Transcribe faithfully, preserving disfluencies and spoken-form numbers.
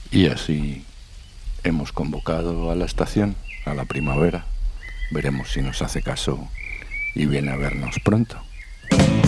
Y así hemos convocado a la estación, a la primavera. Veremos si nos hace caso y viene a vernos pronto.